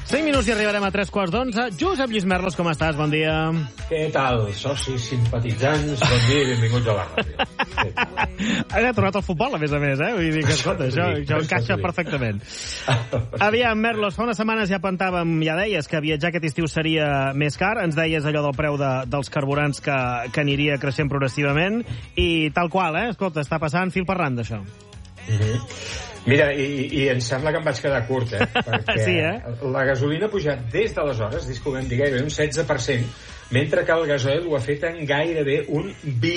5 minuts i arribarem a 3:15. Josep Lluís Merlos, com estàs? Bon dia. Què tal, socis simpatitzants? Bon dia i benvinguts a la ràdio. Ha tornat al futbol, a més, Vull dir que, escolta, això encaixa perfectament. Aviam, Merlos, fa unes setmanes ja plantàvem, ja deies que viatjar aquest estiu seria més car. Ens deies allò del preu dels carburants que aniria creixent progressivament. I tal qual, Escolta, està passant fil per ran d'això. Mira, i em sembla que em vaig quedar curt, perquè sí, la gasolina ha pujat des d'aleshores, disculpem dir gairebé un 16%, mentre que el gasoil ho ha fet en gairebé un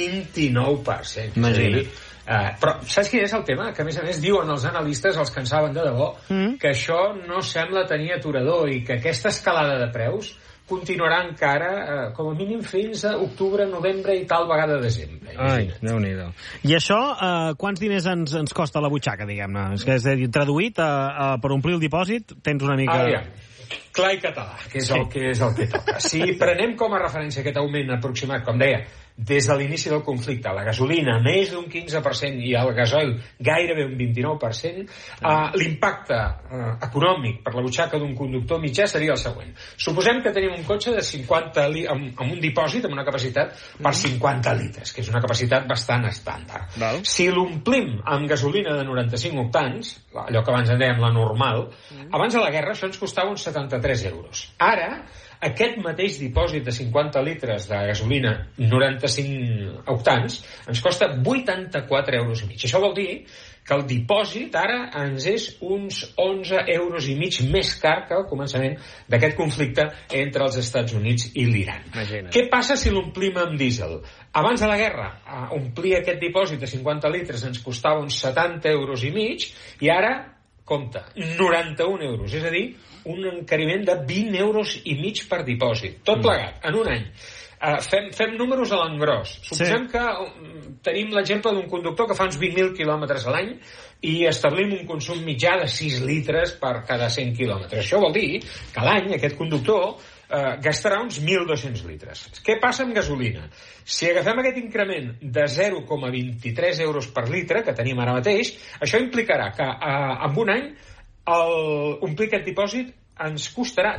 29%. Imagina't. Però saps quin és el tema? Que a més diuen els analistes, els que en saben de debò, que això no sembla tenir aturador i que aquesta escalada de preus continuarà encara, com a mínim, fins a octubre, novembre i tal vegada desembre. Ai, Déu-n'hi-do. I això, quants diners ens costa la butxaca, diguem-ne? És a dir, traduït per omplir el dipòsit, tens una mica... Clar i català, que és el que toca. Si prenem com a referència aquest augment aproximat, com deia, des de l'inici del conflicte, la gasolina més d'un 15% i el gasoil gairebé un 29%, l'impacte econòmic per la butxaca d'un conductor mitjà seria el següent. Suposem que tenim un cotxe de 50 amb un dipòsit amb una capacitat per 50 litres, que és una capacitat bastant estàndard. Si l'omplim amb gasolina de 95 octans, allò que abans en dèiem la normal, abans de la guerra això ens costava uns 73 euros. Ara, aquest mateix dipòsit de 50 litres de gasolina 95 octans ens costa 84 euros i mig. Això vol dir que el dipòsit ara ens és uns 11 euros i mig més car que al començament d'aquest conflicte entre els Estats Units i l'Iran. Què passa si l'omplim amb dièsel? Abans de la guerra, omplir aquest dipòsit de 50 litres ens costava uns 70 euros i mig i ara, compte, 91 euros, és a dir, un encariment de 20 euros i mig per dipòsit. Tot plegat, en un any. Fem números a l'engròs. Suposem que tenim l'exemple d'un conductor que fa uns 20.000 quilòmetres a l'any i establim un consum mitjà de 6 litres per cada 100 quilòmetres. Això vol dir que a l'any aquest conductor gastarà uns 1.200 litres. Què passa amb gasolina? Si agafem aquest increment de 0,23 euros per litre que tenim ara mateix, això implicarà que en un any omplir aquest dipòsit ens costarà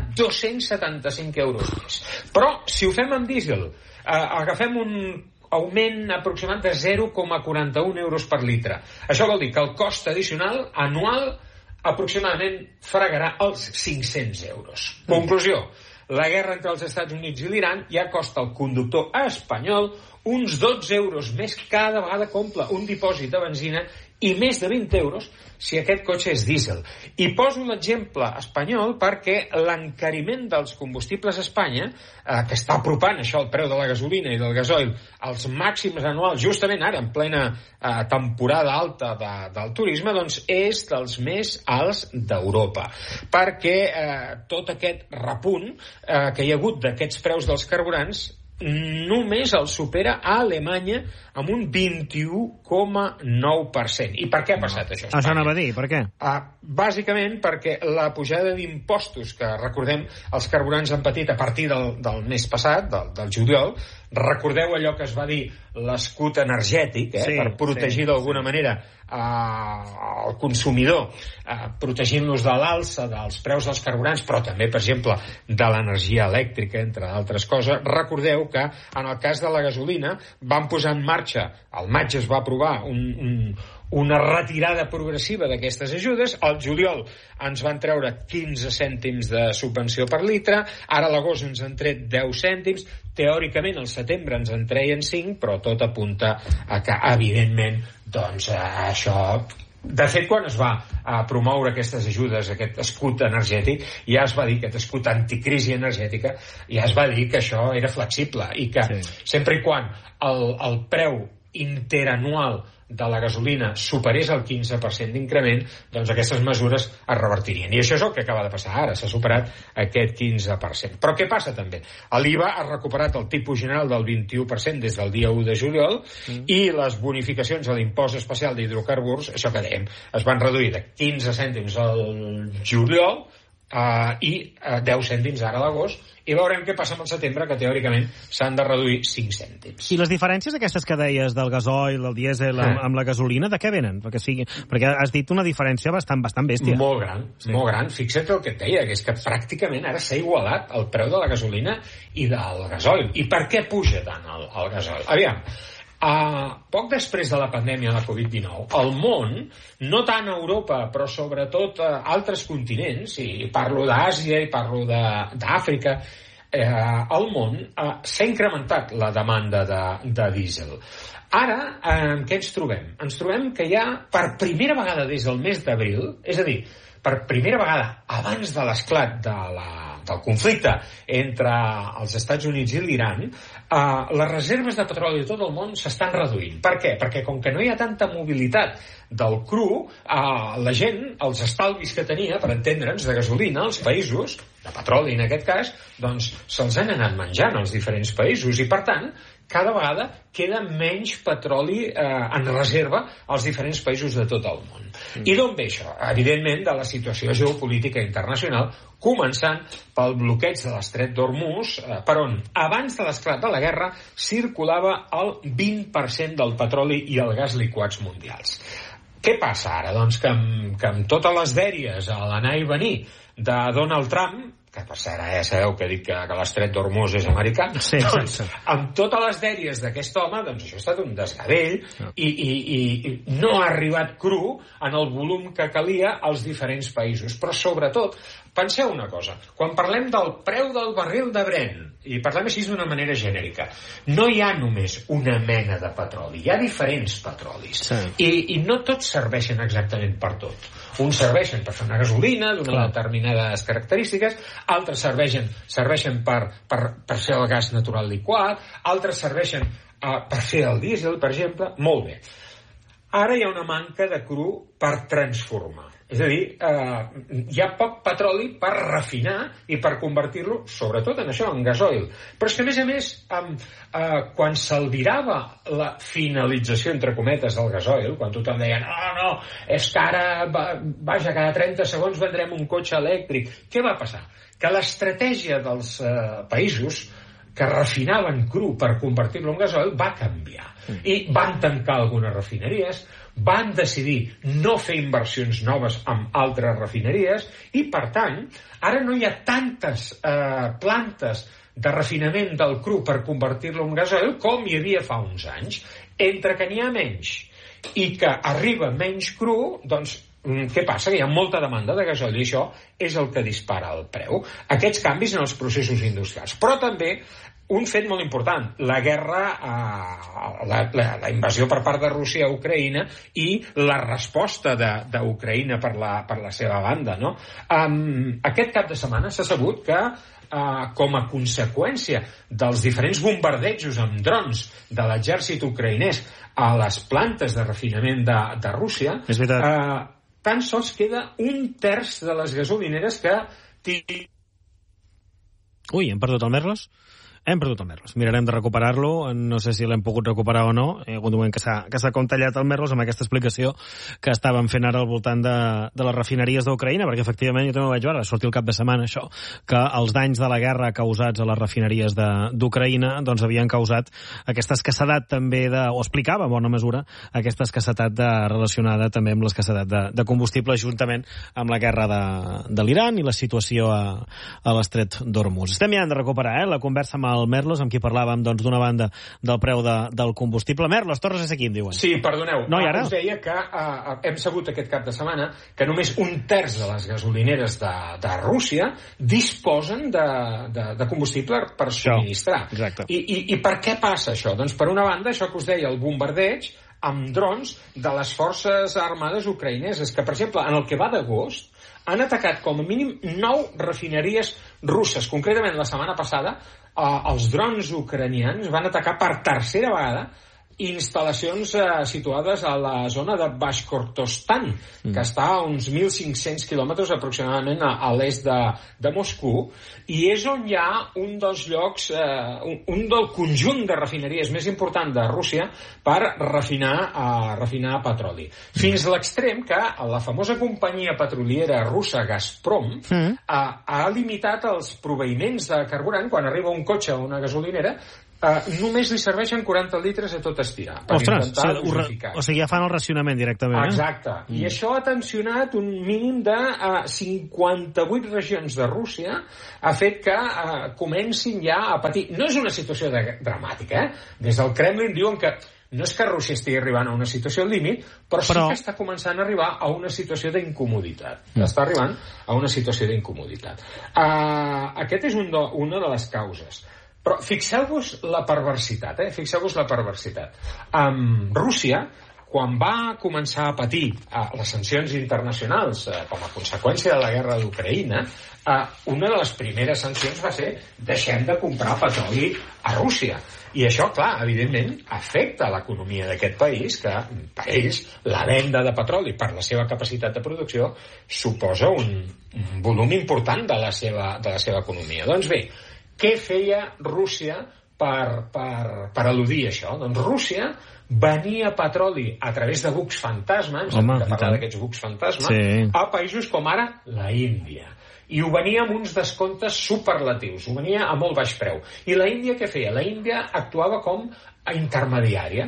275 euros més. Però si ho fem amb dièsel, agafem un augment aproximat de 0,41 euros per litre. Això vol dir que el cost addicional anual aproximadament fregarà els 500 euros. Conclusió. La guerra entre els Estats Units i l'Iran ja costa al conductor espanyol uns 12 euros més cada vegada que omple un dipòsit de benzina i més de 20 euros si aquest cotxe és dièsel. I poso l'exemple espanyol perquè l'encariment dels combustibles a Espanya, que està apropant això al preu de la gasolina i del gasoil als màxims anuals, justament ara, en plena temporada alta del turisme, doncs és dels més alts d'Europa. Perquè tot aquest repunt que hi ha hagut d'aquests preus dels carburants només el supera a Alemanya amb un 21,9%. I per què ha passat això? Això anava a dir, per què? Bàsicament perquè la pujada d'impostos que, recordem, els carburants han patit a partir del mes passat, del juliol, recordeu allò que es va dir l'escut energètic, per protegir d'alguna manera el consumidor, protegint-los de l'alça dels preus dels carburants, però també, per exemple, de l'energia elèctrica, entre altres coses. Recordeu que en el cas de la gasolina van posar en marxa, al maig es va aprovar una retirada progressiva d'aquestes ajudes. Al juliol ens van treure 15 cèntims de subvenció per litre, ara a l'agost ens han tret 10 cèntims, teòricament al setembre ens en treien 5, però tot apunta a que, evidentment, doncs això... De fet, quan es va promoure aquestes ajudes, aquest escut energètic, ja es va dir, aquest escut anticrisi energètica, ja es va dir que això era flexible i que sempre i quan el preu interanual de la gasolina superés el 15% d'increment, doncs aquestes mesures es revertirien. I això és el que acaba de passar ara, s'ha superat aquest 15%. Però què passa també? L'IVA ha recuperat el tipus general del 21% des del dia 1 de juliol i les bonificacions a l'impost especial d'hidrocarburs, això que dèiem, es van reduir de 15 cèntims al juliol i 10 cèntims ara a l'agost, i veurem què passa amb el setembre, que teòricament s'han de reduir 5 cèntims. I les diferències aquestes que deies del gasoil, del dièsel amb la gasolina, de què venen? Perquè has dit una diferència bastant bèstia. Molt gran, molt gran. Fixa't el que et deia, que és que pràcticament ara s'ha igualat el preu de la gasolina i del gasoil. I per què puja tant el gasoil? Aviam, poc després de la pandèmia de la Covid-19, el món, no tant a Europa, però sobretot a altres continents, i parlo d'Àsia i parlo d'Àfrica, al món s'ha incrementat la demanda de dièsel. Ara, què ens trobem? Ens trobem que ja, per primera vegada des del mes d'abril, és a dir, per primera vegada abans de l'esclat del conflicte entre els Estats Units i l'Iran, les reserves de petroli de tot el món s'estan reduint. Per què? Perquè com que no hi ha tanta mobilitat del cru, la gent, els estalvis que tenia, per entendre'ns, de gasolina, als països, de petroli en aquest cas, doncs se'ls han anat menjant als diferents països i, per tant, cada vegada queda menys petroli en reserva als diferents països de tot el món. I d'on ve això? Evidentment, de la situació geopolítica internacional, començant pel bloqueig de l'estret d'Hormuz, per on, abans de l'esclat de la guerra, circulava el 20% del petroli i el gas liquats mundials. Què passa ara? Doncs que amb totes les dèries a l'anar i venir de Donald Trump, que per cert ja sabeu que dic que l'estret d'Hormuz és americà, sí, doncs, amb totes les dèries d'aquest home, doncs això ha estat un desgavell i no ha arribat cru en el volum que calia als diferents països. Però sobretot, penseu una cosa, quan parlem del preu del barril de Brent, i parlem així d'una manera genèrica, no hi ha només una mena de petroli, hi ha diferents petrolis, i no tots serveixen exactament per tot. Uns serveixen per fer una gasolina d'una determinades característiques, altres serveixen per fer el gas natural liquat, altres serveixen per fer el dièsel, per exemple. Molt bé. Ara hi ha una manca de cru per transformar. És a dir, hi ha poc petroli per refinar i per convertir-lo, sobretot en això, en gasoil. Però és que, a més, quan s'albirava la finalització, entre cometes, del gasoil, quan tothom deia no, és que ara, vaja, cada 30 segons vendrem un cotxe elèctric. Què va passar? Que l'estratègia dels països que refinaven cru per convertir-lo en gasoil va canviar. I van tancar algunes refineries, van decidir no fer inversions noves amb altres refineries i, per tant, ara no hi ha tantes plantes de refinament del cru per convertir-lo en gasoil com hi havia fa uns anys. Entre que n'hi ha menys i que arriba menys cru, doncs què passa? Que hi ha molta demanda de gasoil i això és el que dispara el preu. Aquests canvis en els processos industrials. Però també un fet molt important, la guerra, la invasió per part de Rússia a Ucraïna i la resposta d'Ucraïna per la seva banda, no? Aquest cap de setmana s'ha sabut que com a conseqüència dels diferents bombardejos amb drons de l'exèrcit ucraïnès a les plantes de refinament de Rússia, tan sols queda 1/3 de les gasolineres que... Ui, hem perdut el Merlos? Hem perdut el Merlos. Mirarem de recuperar-lo. No sé si l'hem pogut recuperar o no. Hi ha hagut un moment que s'ha contallat el Merlos amb aquesta explicació que estàvem fent ara al voltant de les refineries d'Ucraïna, perquè efectivament jo també ho vaig veure, sortir el cap de setmana això, que els danys de la guerra causats a les refineries d'Ucraïna doncs havien causat aquesta escassedat també o explicava en bona mesura aquesta escassetat relacionada també amb l'escassedat de combustible juntament amb la guerra de l'Iran i la situació a l'estret d'Hormuz. Estem mirant de recuperar la conversa amb el Merlos, amb qui parlàvem d'una banda del preu del combustible. Merlos, tornes a ser aquí, em diuen. Sí, perdoneu. No, i ara? Us deia que hem sabut aquest cap de setmana que només 1/3 de les gasolineres de Rússia disposen de combustible per subministrar. Exacte. I per què passa això? Doncs per una banda, això que us deia, el bombardeig amb drons de les forces armades ucraïneses, que, per exemple, en el que va d'agost, han atacat com a mínim 9 refineries russes. Concretament, la setmana passada, els drons ucranians van atacar per tercera vegada instal·lacions situades a la zona de Bashkortostan, que està a uns 1.500 quilòmetres aproximadament a l'est de Moscou, i és on hi ha un dels llocs, un del conjunt de refineries més important de Rússia per refinar petroli. Fins a l'extrem que la famosa companyia petroliera russa Gazprom ha limitat els proveïments de carburant. Quan arriba un cotxe o una gasolinera, només li serveixen 40 litres a tot estirar per intentar dosificar. O sigui, ja fan el racionament directament. Exacte. I això ha tensionat un mínim de 58 regions de Rússia, ha fet que comencin ja a patir. No és una situació dramàtica, Des del Kremlin diuen que no és que Rússia estigui arribant a una situació al límit, però sí que està començant a arribar a una situació d'incomoditat. Està arribant a una situació d'incomoditat. Aquest és una de les causes. Però fixeu-vos la perversitat, Fixeu-vos la perversitat. Rússia, quan va començar a patir les sancions internacionals com a conseqüència de la guerra d'Ucraïna, una de les primeres sancions va ser deixem de comprar petroli a Rússia. I això, clar, evidentment, afecta l'economia d'aquest país, que per ells la venda de petroli per la seva capacitat de producció suposa un volum important de la seva economia. Doncs bé, què feia Rússia per eludir això? Doncs Rússia venia petroli a través de bucs fantasma, hem sentit parlar d'aquests bucs fantasma, a països com ara la Índia. I ho venia amb uns descomptes superlatius, ho venia a molt baix preu. I la Índia què feia? La Índia actuava com a intermediària,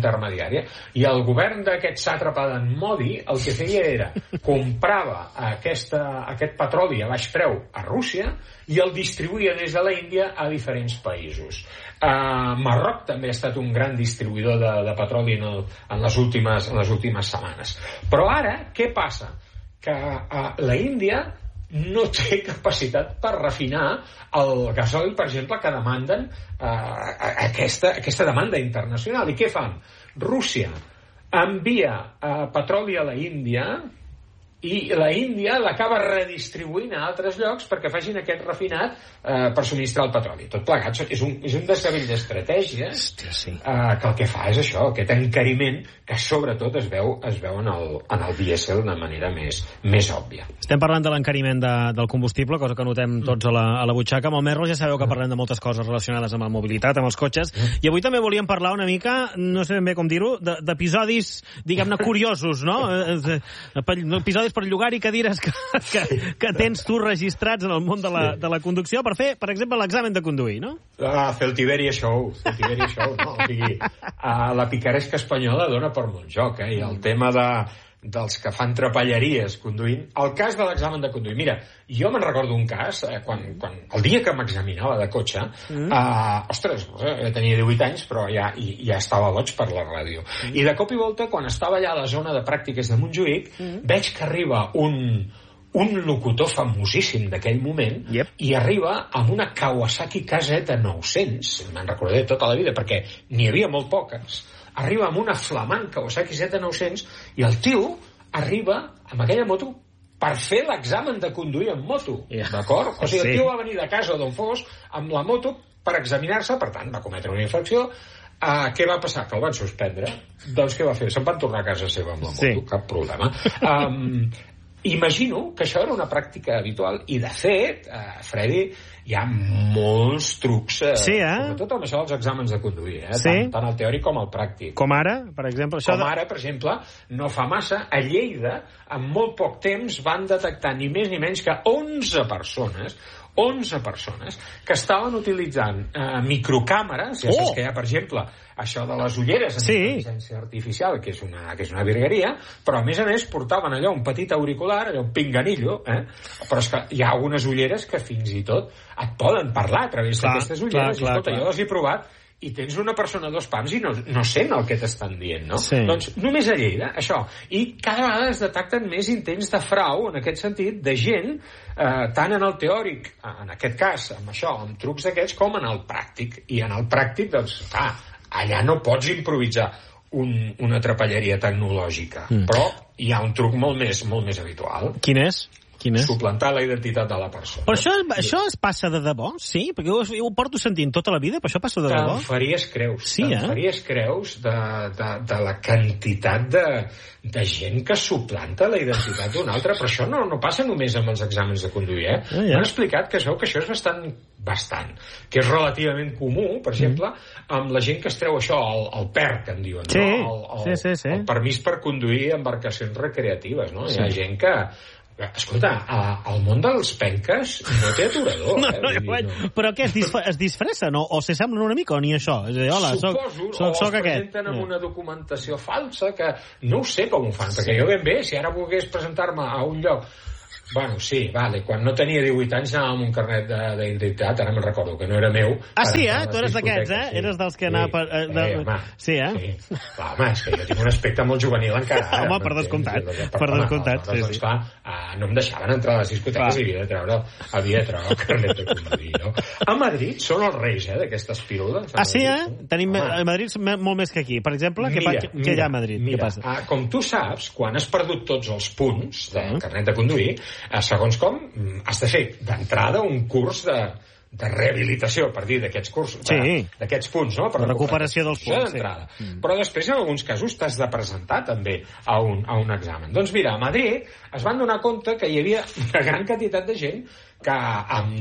i el govern d'aquest sàtrapa d'en Modi el que feia era comprava aquest petroli a baix preu a Rússia i el distribuïa des de la Índia a diferents països. Marroc també ha estat un gran distribuïdor de petroli en les últimes setmanes. Però ara, què passa? Que la Índia no té capacitat per refinar el gasoil, per exemple, que demanden aquesta demanda internacional. I què fan? Rússia envia petroli a la Índia i la Índia l'acaba redistribuint a altres llocs perquè facin aquest refinat per subministrar el petroli. Tot plegat és un desgavell d'estratègia que el que fa és això, aquest encariment que sobretot es veu en el dièsel de manera més òbvia. Estem parlant de l'encariment del combustible, cosa que notem tots a la butxaca. Amb el Merlos ja sabeu que parlem de moltes coses relacionades amb la mobilitat, amb els cotxes, i avui també volíem parlar una mica, no sé ben bé com dir-ho, d'episodis, diguem-ne, curiosos, no? Episodis per llogar-hi cadires que tens tu registrats en el món de la conducció per fer, per exemple, l'examen de conduir, no? Fer el Tiberia Show, no? O sigui, la picaresca espanyola dona per molt joc, i el tema dels que fan trapelleries conduint. El cas de l'examen de conduir. Mira, jo me'n recordo un cas, quan el dia que m'examinava de cotxe, ostres, jo tenia 18 anys, però ja estava boig per la ràdio. I de cop i volta, quan estava allà a la zona de pràctiques de Montjuïc, veig que arriba un locutor famosíssim d'aquell moment i arriba amb una Kawasaki KZ 900, me'n recordaré tota la vida, perquè n'hi havia molt poques. Arriba amb una flamant Kawasaki Z900 i el tio arriba amb aquella moto per fer l'examen de conduir en moto, d'acord? O sigui, el tio va venir de casa d'on fos amb la moto per examinar-se, per tant, va cometre una infracció. Què va passar? Que el van suspendre. Doncs què va fer? Se'n van tornar a casa seva amb la moto, cap problema. Imagino que això era una pràctica habitual i, de fet, Freddy, hi ha molts trucs, sobretot amb això dels exàmens de conduir, tant el teòric com el pràctic. Com ara, per exemple? Ara, per exemple, no fa massa, a Lleida, en molt poc temps, van detectar ni més ni menys que 11 persones que estaven utilitzant microcàmeres, ja saps que hi ha, per exemple, això de les ulleres amb intel·ligència artificial, que és una virgueria, però a més portaven allò un petit auricular, allò un pinganillo, però és que hi ha algunes ulleres que fins i tot et poden parlar a través d'aquestes ulleres, i escolta, jo les he provat i tens una persona a dos pams i no sent el que t'estan dient, no? Doncs només a Lleida, això. I cada vegada es detecten més intents de frau, en aquest sentit, de gent, tant en el teòric, en aquest cas, amb això, amb trucs d'aquests, com en el pràctic. I en el pràctic, doncs, clar, allà no pots improvisar una trapelleria tecnològica, però hi ha un truc molt més habitual. Quin és? suplantar la identitat de la persona. Però això es passa de debò? Sí? Perquè jo ho porto sentint tota la vida, però això passa de debò? Te'n faries creus. Sí, Te'n faries creus de la quantitat de gent que suplanta la identitat d'una altra. Però això no passa només amb els exàmens de conduir, M'han explicat que es veu que això és bastant, que és relativament comú, per exemple, amb la gent que es treu això, el PER, que en diuen, no? El permís per conduir embarcacions recreatives, no? Hi ha gent que... Escolta, el món dels penques no té aturador. Però què, es disfressen o s'assemblen una mica o ni això? És a dir, hola, Suposo, o es presenten amb una documentació falsa que no ho sé com ho fan, perquè jo ben bé, si ara volgués presentar-me a un lloc... Bueno, sí, vale, quan no tenia 18 anys anava amb un carnet d'identitat, ara me'n recordo, que no era meu. Sí, tu eres d'aquests, Eres dels que anava... Home, sí, home, és que jo tinc un aspecte molt juvenil encara. Home, per descomptat. Doncs clar, no em deixaven entrar a les discoteques i havia de treure el carnet de conduir, no? A Madrid són els reis, d'aquestes pirules. Tenim a Madrid molt més que aquí. Per exemple, què hi ha a Madrid? Què passa? Com tu saps, quan has perdut tots els punts del carnet de conduir, segons com, has de fer d'entrada un curs de rehabilitació, per dir, d'aquests cursos, d'aquests punts, no? Per la recuperació dels punts, Però després, en alguns casos, t'has de presentar també a un examen. Doncs mira, a Madrid es van donar compte que hi havia una gran quantitat de gent que amb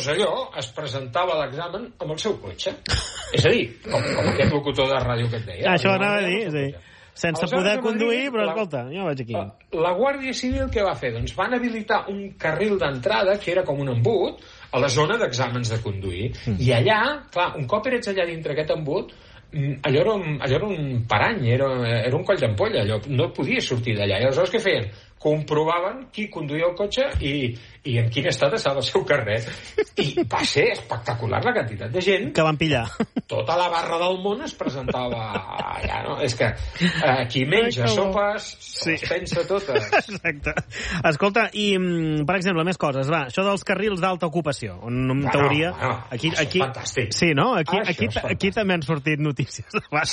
es presentava a l'examen amb el seu cotxe. És a dir, com aquest locutor de ràdio que et deia. Això anava a dir, sí. Sense poder conduir, però escolta, jo vaig aquí. La Guàrdia Civil què va fer? Doncs van habilitar un carril d'entrada que era com un embut a la zona d'exàmens de conduir. I allà, clar, un cop eres allà dintre aquest embut, allò era un parany, era un coll d'ampolla, allò no podia sortir d'allà. I aleshores què feien? Comprovaven qui conduïa el cotxe i en quin estat estava el seu carnet. I va ser espectacular la quantitat de gent que van pillar. Tota la barra del món es presentava allà, no? És que qui menja sopes les pensa totes. Exacte. Escolta, i per exemple, més coses, va, això dels carrils d'alta ocupació, on en teoria... Aquí, és fantàstic. Sí, no? Aquí també han sortit notícies.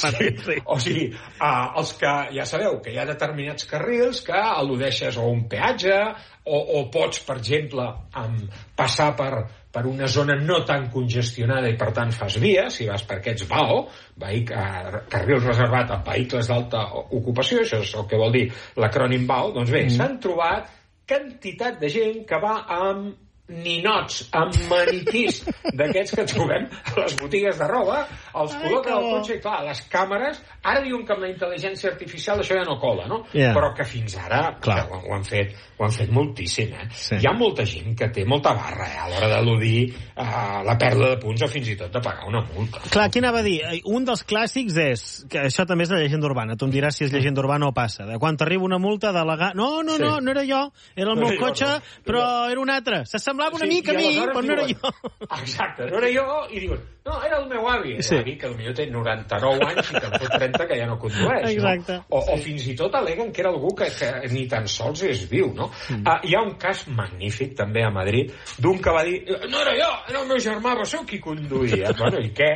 O sigui, els que, ja sabeu, que hi ha determinats carrils que al·ludeixes o un peatge o pots, per exemple, passar per una zona no tan congestionada i, per tant, fas via, si vas per aquests VAO, carril reservat a vehicles d'alta ocupació, això és el que vol dir l'acrònim VAO, doncs bé, s'han trobat quantitat de gent que va amb ninots, amb maniquís d'aquests que trobem a les botigues de roba, els col·loquen al cotxe i, clar, les càmeres, ara diuen que amb la intel·ligència artificial això ja no cola, no? Però que fins ara ho han fet moltíssim, Hi ha molta gent que té molta barra, a l'hora d'eludir la pèrdua de punts o fins i tot de pagar una multa. Clar, què anava a dir? Un dels clàssics és, que això també és la llegenda urbana, tu em diràs si és llegenda urbana o passa, de quan t'arriba una multa de no era jo, era el meu cotxe, però era un altre, s'assemblava una mica a mi, però no era jo. Exacte, no era jo, i diuen, no, era el meu avi. L'avi que potser té 99 anys i que en fot 30 que ja no condueix. O fins i tot aleguen que era algú que ni tan sols és viu, no? Hi ha un cas magnífic també a Madrid d'un que va dir, no era jo, era el meu germà, va ser qui conduïa. Bueno, i què?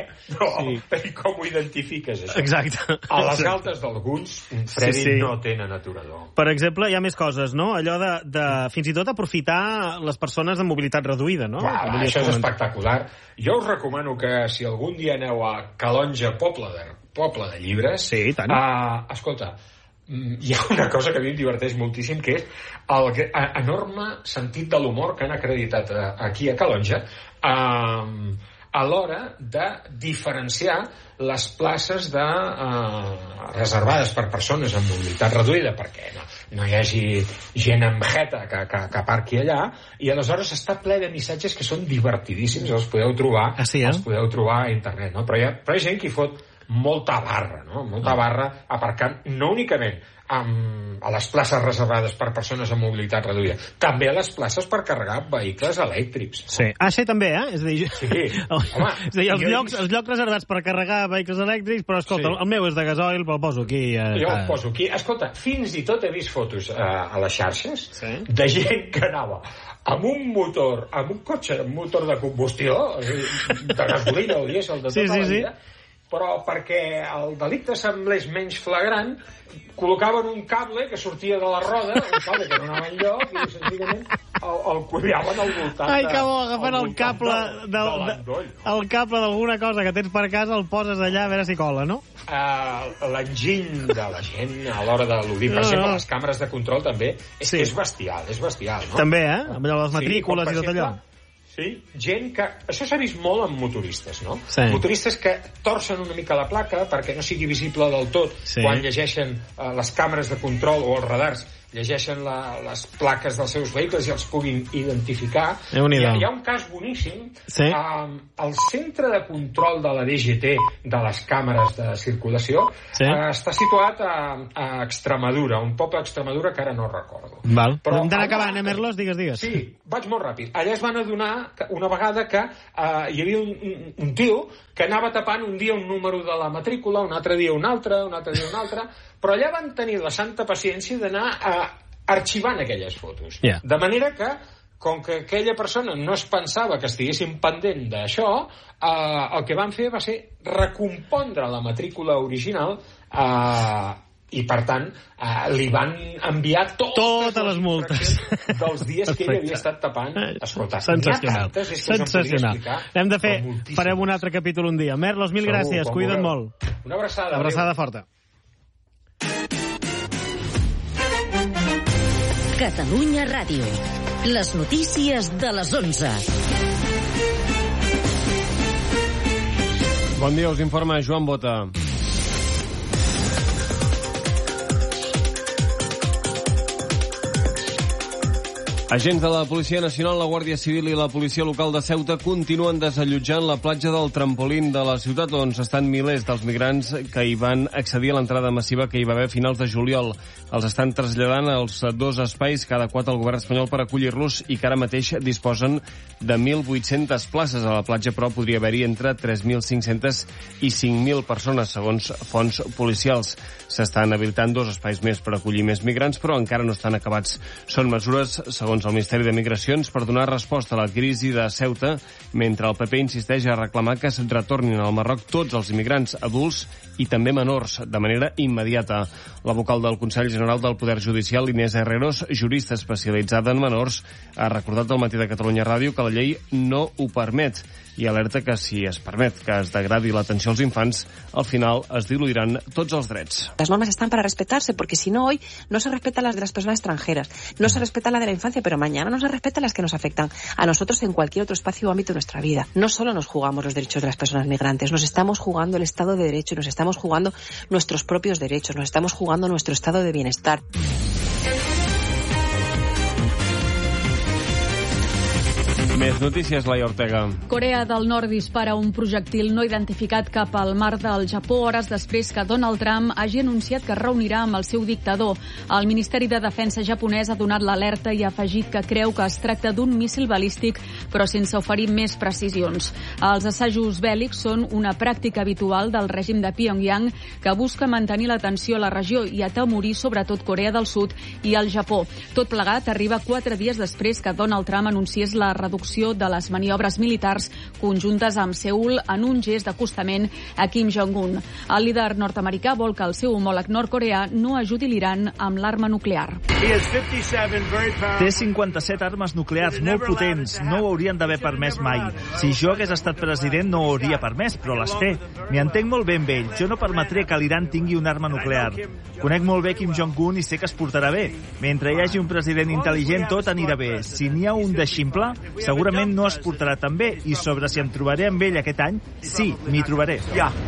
I com ho identifiques, això? Exacte. A les galtes d'alguns, Freddy, no tenen aturador. Per exemple, hi ha més coses, no? Allò de fins i tot aprofitar les persones de mobilitat reduïda, no? Això és espectacular. Jo us recomano que si algun dia aneu a Calonge, poble de llibres, escolta, hi ha una cosa que a mi em diverteix moltíssim, que és l'enorme sentit de l'humor que han acreditat aquí a Calonge a l'hora de diferenciar les places reservades per persones amb mobilitat reduïda, perquè no hi hagi gent amb jeta que parqui allà, i aleshores està ple de missatges que són divertidíssims, els podeu trobar a internet, no? Però hi ha gent que hi fot molta barra, no? Molta barra aparcant, no únicament a les places reservades per persones amb mobilitat reduïda, també a les places per carregar vehicles elèctrics. Sí, també, És a dir, els llocs reservats per carregar vehicles elèctrics, però escolta, el meu és de gasoil, però el poso aquí. Jo el poso aquí. Escolta, fins i tot he vist fotos a les xarxes de gent que anava amb un cotxe amb motor de combustió, de gasolina o dièsel de tota la vida, però perquè el delicte semblés menys flagrant, col·locaven un cable que sortia de la roda, un cable que no anava enlloc, i senzillament el collaven al voltant. Ai, que bo, agafant el cable el cable d'alguna cosa que tens per casa, el poses allà a veure si cola, no? L'enginy de la gent a l'hora de l'obrir, per exemple, les càmeres de control també, és bestial, no? També, amb allò, les matrícules i tot allò. Sí, gent que... Això s'ha vist molt amb motoristes, no? Sí. Motoristes que torcen una mica la placa perquè no sigui visible del tot quan llegeixen les càmeres de control o els radars, llegeixen les plaques dels seus vehicles i els puguin identificar. Hi ha un cas boníssim. El centre de control de la DGT de les càmeres de circulació està situat a Extremadura, un poble d'Extremadura que ara no recordo. Però hem d'anar acabant, Merlos? Digues. Sí, vaig molt ràpid. Allà es van adonar una vegada que hi havia un tio que anava tapant un dia un número de la matrícula, un altre dia un altre, però allà van tenir la santa paciència d'anar arxivant aquelles fotos. De manera que, com que aquella persona no es pensava que estiguessin pendent d'això, el que van fer va ser recompondre la matrícula original i, per tant, li van enviar totes les multes dels dies que ell havia estat tapant. Escolta, sensacional. Farem un altre capítol un dia. Merlos, mil gràcies, cuida't molt. Una abraçada. Abraçada forta. Catalunya Ràdio. Les notícies de les 11. Bon dia, us informa Joan Bota. Agents de la Policia Nacional, la Guàrdia Civil i la Policia Local de Ceuta continuen desallotjant la platja del Trampolín de la ciutat, on estan milers dels migrants que hi van accedir a l'entrada massiva que hi va haver a finals de juliol. Els estan traslladant als 2 espais que ha adequat el govern espanyol per acollir-los i que ara mateix disposen de 1.800 places. A la platja, però, podria haver-hi entre 3.500 i 5.000 persones, segons fonts policials. S'estan habilitant 2 espais més per acollir més migrants, però encara no estan acabats. Són mesures, segons el Ministeri de Migracions, per donar resposta a la crisi de Ceuta, mentre el PP insisteix a reclamar que es retornin al Marroc tots els immigrants adults i també menors, de manera immediata. La vocal del Consell General del Poder Judicial, Inés Herreros, jurista especialitzada en menors, ha recordat al Matí de Catalunya Ràdio que la llei no ho permet i alerta que si es permet que es degradi l'atenció als infants, al final es diluiran tots els drets. Las normas están para respetarse, porque si no, hoy no se respeta las de las personas extranjeras, no se respeta la de la infancia, pero mañana no se respeta las que nos afectan a nosotros en cualquier otro espacio o ámbito de nuestra vida. No solo nos jugamos los derechos de las personas migrantes, nos estamos jugando el Estado de Derecho, nos estamos jugando nuestros propios derechos, nos estamos jugando nuestro estado de bienestar. Més notícies, Laia Ortega. Corea del Nord dispara un projectil no identificat cap al mar del Japó hores després que Donald Trump hagi anunciat que es reunirà amb el seu dictador. El Ministeri de Defensa japonès ha donat l'alerta i ha afegit que creu que es tracta d'un míssil balístic, però sense oferir més precisions. Els assajos bèl·lics són una pràctica habitual del règim de Pyongyang, que busca mantenir la tensió a la regió i atemorir sobretot Corea del Sud i el Japó. Tot plegat arriba 4 dies després que Donald Trump anunciés la reducció de les maniobres militars conjuntes amb Seul en un gest d'acostament a Kim Jong-un. El líder nord-americà vol que el seu homòleg nord-coreà no ajudi l'Iran amb l'arma nuclear. Té 57 armes nuclears molt potents. No ho haurien d'haver permès mai. Si jo hagués estat president no ho hauria permès, però les té. M'hi entenc molt bé amb ell. Jo no permetré que l'Iran tingui una arma nuclear. Conec molt bé Kim Jong-un i sé que es portarà bé. Mentre hi hagi un president intel·ligent, tot anirà bé. Si n'hi ha un de ximple, segurament no es portarà tan bé, i sobre si em trobaré amb ell aquest any, sí, m'hi trobaré.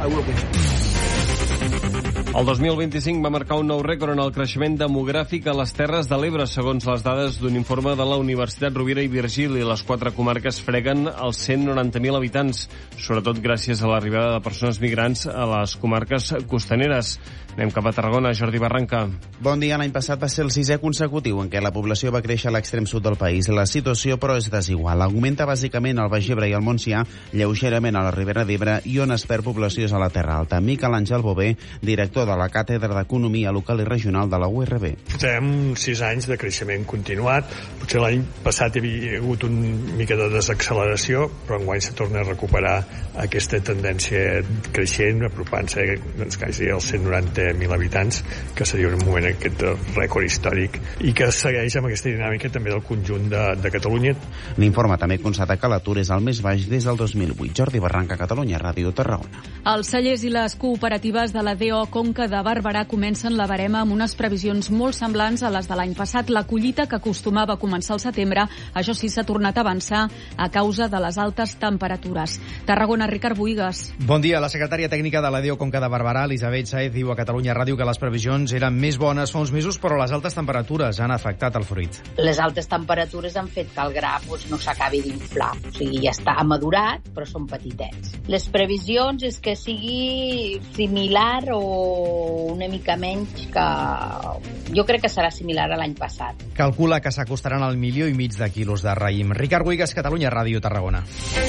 El 2025 va marcar un nou rècord en el creixement demogràfic a les Terres de l'Ebre, segons les dades d'un informe de la Universitat Rovira i Virgili. Les 4 comarques freguen els 190.000 habitants, sobretot gràcies a l'arribada de persones migrants a les comarques costaneres. Anem cap a Tarragona, Jordi Barranca. Bon dia. L'any passat va ser el 6è consecutiu en què la població va créixer a l'extrem sud del país. La situació, però, és desigual. Augmenta bàsicament al Baix Ebre i al Montsià, lleugerament a la Ribera d'Ebre, i on es perd població és a la Terra Alta. Miquel Àngel Bové, director director de la Càtedra d'Economia Local i Regional de la URB. Portem 6 anys de creixement continuat. Potser l'any passat hi havia hagut una mica de desacceleració, però enguany se torna a recuperar aquesta tendència creixent, apropant-se quasi als 190.000 habitants, que seria un moment aquest rècord històric, i que segueix amb aquesta dinàmica també del conjunt de Catalunya. L'informe també constata que l'atur és el més baix des del 2008. Jordi Barranca, Catalunya Ràdio, Tarragona. Els cellers i les cooperatives de la DO Conca de Barberà comencen la barema amb unes previsions molt semblants a les de l'any passat. La collita, que acostumava a començar al setembre, això sí, s'ha tornat a avançar a causa de les altes temperatures. Tarragona, Ricard Bohigas. Bon dia. La secretària tècnica de la DO Conca de Barberà, Elisabet Saez, diu a Catalunya Ràdio que les previsions eren més bones fa uns mesos, però les altes temperatures han afectat el fruit. Les altes temperatures han fet que el gra no s'acabi d'inflar. O sigui, ja està amadurat, però són petitets. Les previsions és que sigui similar o una mica menys que... Jo crec que serà similar a l'any passat. Calcula que s'acostaran al 1,5 milió de quilos de raïm. Ricard Bohigas, Catalunya Ràdio, Tarragona.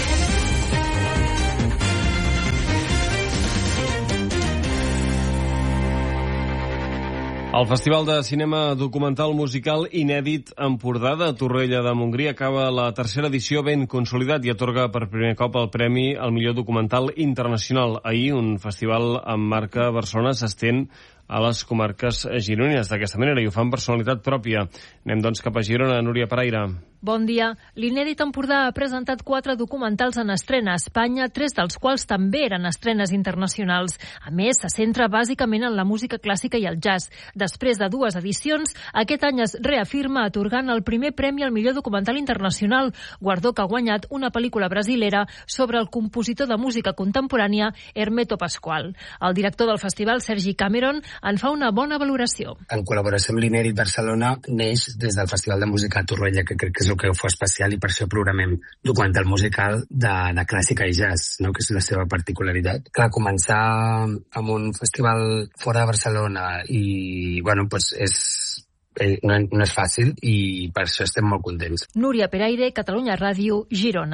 El Festival de Cinema Documental Musical Inèdit Empordà de Torroella de Montgrí acaba la tercera edició ben consolidat i atorga per primer cop el premi al millor documental internacional. Ahir, un festival amb marca Barcelona s'estén a les comarques gironines d'aquesta manera i ho fan personalitat pròpia. Anem, doncs, cap a Girona, Núria Paraire. Bon dia. L'Inèdit Empordà ha presentat 4 documentals en estrena a Espanya, 3 dels quals també eren estrenes internacionals. A més, se centra bàsicament en la música clàssica i el jazz. Després de 2 edicions, aquest any es reafirma atorgant el primer premi al millor documental internacional, guardó que ha guanyat una pel·lícula brasilera sobre el compositor de música contemporània Hermeto Pascoal. El director del festival, Sergi Cameron, en fa una bona valoració. En col·laboració amb l'Inèdit Barcelona neix des del Festival de Música a Torroella, que crec que és el que ho fa especial, i per això programem documental musical de clàssica i jazz, no? Que és la seva particularitat. Clar, començar amb un festival fora de Barcelona i, bueno, pues no és fàcil i per això estem molt contents. Núria Peraire, Catalunya Ràdio, Girona.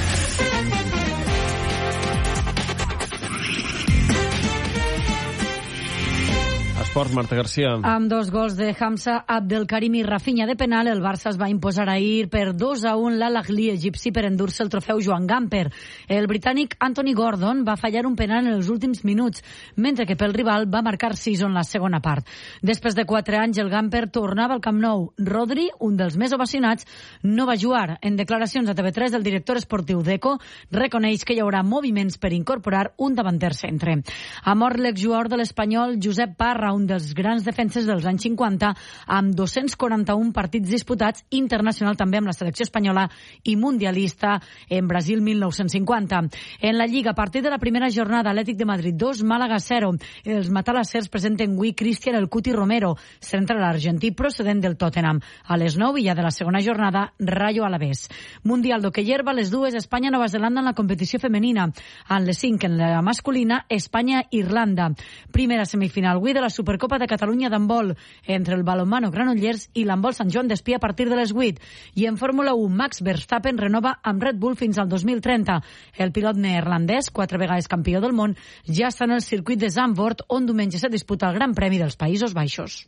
Esports, Marta Garcia. Amb 2 gols de Hamza Abdelkarim i Rafinha de penal, el Barça es va imposar ahir per 2-1 l'Al-Ahly egipci per endur-se el trofeu Joan Gamper. El britànic Anthony Gordon va fallar un penal en els últims minuts, mentre que pel rival va marcar 6 en la segona part. Després de 4 anys, el Gamper tornava al Camp Nou. Rodri, un dels més ovacionats, no va jugar. En declaracions a TV3, el director esportiu d'Eco reconeix que hi haurà moviments per incorporar un davanter centre. Ha mort l'exjugador de l'Espanyol Josep Parra, un dels grans defenses dels anys 50, amb 241 partits disputats, internacional també amb la selecció espanyola i mundialista en Brasil 1950. En la Lliga, a partir de la primera jornada, Atlètic de Madrid 2, Màlaga 0. Els matalassers presenten avui Cristian El Cuti Romero, central argentí procedent del Tottenham. A les 9, i ja de la segona jornada, Rayo Alavés. Mundial d'hoquei herba, a les 2, Espanya-Nova Zelanda en la competició femenina. A les 5, en la masculina, Espanya-Irlanda. Primera semifinal avui de la Supercopa de Catalunya d'handbol entre el balonmano Granollers i l'handbol Sant Joan d'Espí a partir de les 8. I en Fórmula 1, Max Verstappen renova amb Red Bull fins al 2030. El pilot neerlandès, 4 vegades campió del món, ja està en el circuit de Zandvoort, on diumenge se disputa el Gran Premi dels Països Baixos.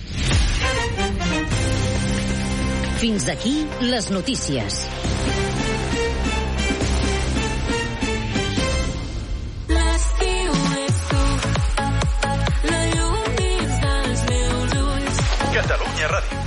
Fins aquí les notícies. Catalunya Ràdio.